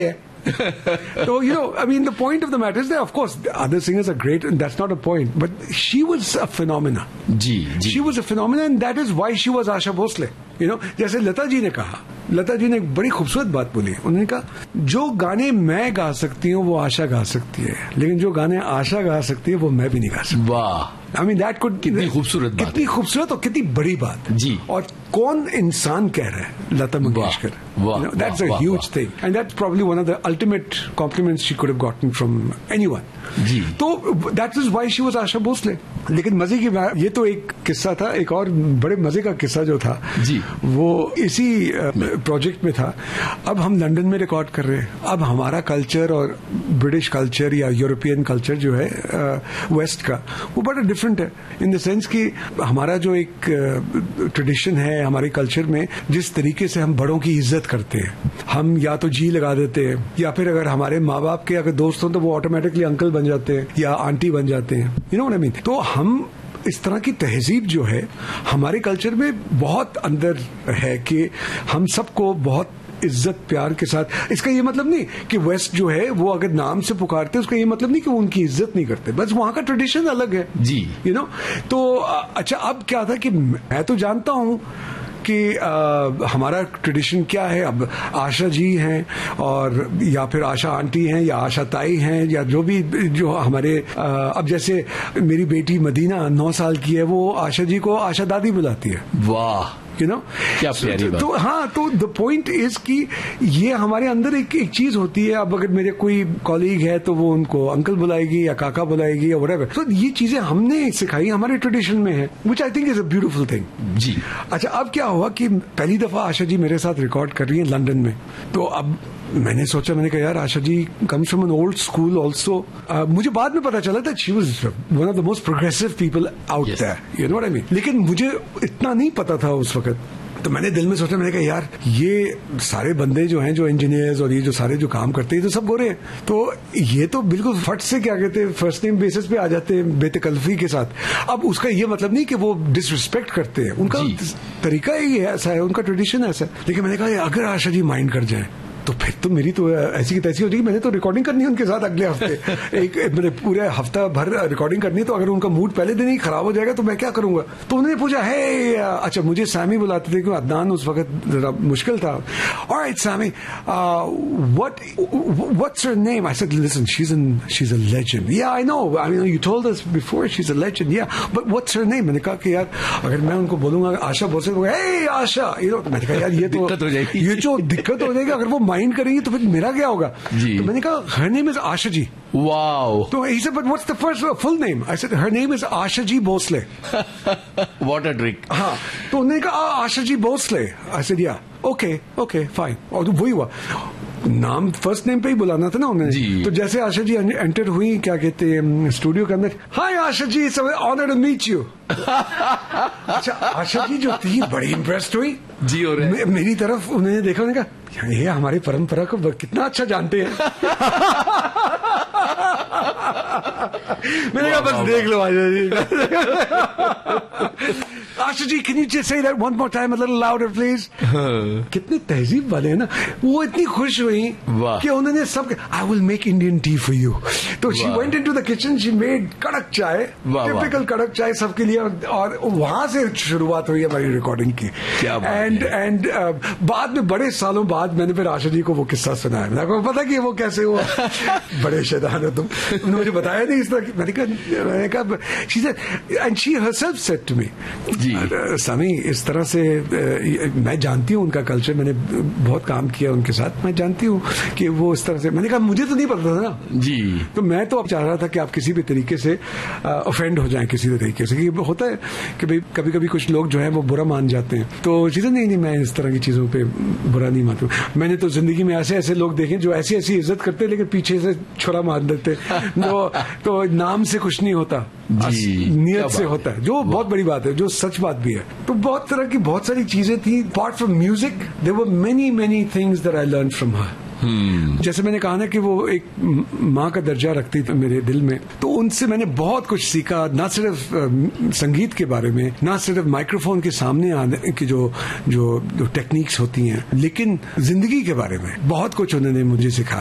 So, I mean, the point of the matter is that, of course, the other singers are great, and that's not a point. But she was a phenomena. She was a phenomena, and that is why she was Asha Bhosle. जैसे लता जी ने कहा, लता जी ने एक बड़ी खूबसूरत बात बोली. उन्होंने कहा, जो गाने मैं गा सकती हूँ वो आशा गा सकती है, लेकिन जो गाने आशा गा सकती है वो मैं भी नहीं गा सकती. वाह, I mean, that could, कितनी खूबसूरत बात, कितनी खूबसूरत और कितनी बड़ी बात जी. और कौन इंसान कह रहा है? Lata Mangeshkar. That's a huge thing, and that's probably one of the ultimate compliments she could have gotten from anyone. जी. तो that is why she was Asha Bhosle. लेकिन मजे की बात, ये तो एक किस्सा था. एक और बड़े मजे का किस्सा जो था जी, वो इसी प्रोजेक्ट में था. अब हम लंदन में रिकॉर्ड कर रहे हैं. अब हमारा कल्चर और ब्रिटिश कल्चर या यूरोपियन कल्चर जो है वेस्ट का, वो बड़ा डिफरेंट है. इन द सेंस कि हमारा जो एक ट्रेडिशन है हमारे कल्चर में, जिस तरीके से हम बड़ों की इज्जत करते हैं, हम या तो जी लगा देते हैं, या फिर अगर हमारे माँ बाप के अगर दोस्त हों तो वो ऑटोमेटिकली अंकल बन जाते हैं या आंटी बन जाते हैं. You know what I mean. तो हम इस तरह की तहजीब जो है हमारे कल्चर में बहुत अंदर है कि हम सबको बहुत इज्जत प्यार के साथ. इसका ये मतलब नहीं कि वेस्ट जो है वो अगर नाम से पुकारते हैं, उसका ये मतलब नहीं कि वो उनकी इज्जत नहीं करते. बस वहां का ट्रेडिशन अलग है जी. तो अच्छा, अब क्या था कि मैं तो जानता हूं कि हमारा ट्रेडिशन क्या है. अब आशा जी हैं और या फिर आशा आंटी हैं या आशा ताई हैं या जो भी जो हमारे अब जैसे मेरी बेटी मदीना 9 साल की है, वो आशा जी को आशा दादी बुलाती है. वाह, क्या प्यारी बात. तो हाँ, तो द पॉइंट इज कि ये हमारे अंदर एक चीज होती है. अब अगर मेरे कोई कॉलीग है तो वो उनको अंकल बुलाएगी या काका बुलाएगी या व्हाटएवर. तो ये चीजें हमने सिखाई, हमारे ट्रेडिशन में है, which I think is a beautiful thing. जी. अच्छा, अब क्या हुआ कि पहली दफा आशा जी मेरे साथ रिकॉर्ड कर रही हैं लंदन में. तो अब मैंने सोचा, मैंने कहा यार Asha ji comes from an old school also. मुझे बाद में पता चला था she was one of the most progressive people out there. You know what I mean. लेकिन मुझे इतना नहीं पता था उस वक्त. तो मैंने दिल में सोचा, मैंने कहा यार ये सारे बंदे जो हैं, जो इंजीनियर्स और ये जो सारे जो काम करते हैं, तो सब गोरे हैं. तो ये तो बिल्कुल फट से क्या कहते हैं फर्स्ट नेम बेसिस पे आ जाते हैं बेतकल्फी के साथ. अब उसका ये मतलब नहीं कि वो डिसरिस्पेक्ट करते हैं, उनका तरीका ही ऐसा है, उनका ट्रेडिशन ऐसा है. लेकिन मैंने कहा अगर आशा जी माइंड कर जाए तो फिर तो मेरी तो ऐसी की तैसी हो जाएगी. मैंने तो रिकॉर्डिंग करनी है उनके साथ अगले हफ्ते. मैंने पूरे हफ्ता भर रिकॉर्डिंग करनी है. तो अगर उनका मूड पहले दिन ही खराब हो जाएगा तो मैं क्या करूंगा. तो उन्होंने पूछा, हे अच्छा, मुझे सैमी बुलाते थे क्योंकि अदनान उस वक्त जरा मुश्किल था. Alright Sami, what's her name? I said, listen, she's a legend. Yeah, I know. I mean, you told us before she's a legend. Yeah, but what's her name? मैंने कहा कि यार अगर मैं उनको बोलूंगा आशा भोसले, हे आशा, मैंने कहा यार ये तो दिक्कत हो जाएगी. ये जो दिक्कत हो जाएगी, अगर वो माइंड करेंगी तो फिर मेरा क्या होगा. तो मैंने कहा her name is Asha ji. Wow. तो he said, but what's the first full name? I said, her name is Asha ji Bhosle. What a trick. हाँ, तो उन्होंने कहा Asha ji Bhosle. I said, yeah, okay, fine. और तो वही हुआ. नाम फर्स्ट नेम पे ही बुलाना था ना उन्होंने. तो जैसे आशा जी एंटर हुई, क्या कहते हैं, स्टूडियो के अंदर, हाय Asha ji, it's honour to meet you. अच्छा, आशा जी जो थी बड़ी इम्प्रेस्ड हुई जी. और मेरी तरफ उन्होंने देखा, उन्होंने कहा ये हमारी परंपरा को कितना अच्छा जानते हैं. मैंने कहा बस देख लो Asha ji. Asha ji, can you just say that one more time, a little louder please. कितने तहजीब वाले हैं ना. वो इतनी खुश हुई कि उन्होंने सब, I will make Indian T for you. तो she went into the kitchen, she made कड़क चाय, टिपिकल कड़क चाय सबके लिए. और वहां से शुरुआत हुई हमारी रिकॉर्डिंग की. एंड बाद में बड़े सालों बाद मैंने फिर आशा जी को वो किस्सा सुनाया. मैंने को पता कि वो कैसे हुआ. बड़े शैतान हो तुम. उन्होंने मुझे बताया नहीं इस तरह. मैंने कहा she said, and she herself said to me, सामी इस तरह से मैं जानती हूँ उनका कल्चर, मैंने बहुत काम किया उनके साथ, मैं जानती हूँ कि वो इस तरह से. मैंने कहा मुझे तो नहीं पता था ना जी. तो मैं तो अब चाह रहा था कि आप किसी भी तरीके से ऑफेंड हो जाएं किसी भी तरीके से. होता है कि भाई कभी कभी कुछ लोग जो है वो बुरा मान जाते हैं. तो चीजें नहीं, मैं इस तरह की चीजों पे बुरा नहीं मानता हूँ. मैंने तो जिंदगी में ऐसे ऐसे लोग देखे जो ऐसी ऐसी इज्जत करते लेकिन पीछे से छुरा मार देते. तो नाम से कुछ नहीं होता, नियत से होता है, जो बहुत बड़ी बात है, जो सच बात भी है. तो बहुत तरह की बहुत सारी चीजें थी. Apart from music there were many things that I learn from her. जैसे मैंने कहा ना कि वो एक माँ का दर्जा रखती थी मेरे दिल में, तो उनसे मैंने बहुत कुछ सीखा, ना सिर्फ संगीत के बारे में, ना सिर्फ माइक्रोफोन के सामने आने की जो टेक्निक्स होती हैं, लेकिन जिंदगी के बारे में बहुत कुछ उन्होंने मुझे सिखाया।